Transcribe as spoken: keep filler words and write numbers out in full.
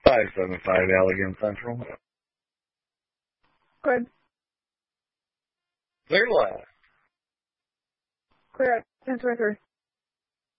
five seven five Allegan Central. Good. Clear last. Clear at ten twenty-three.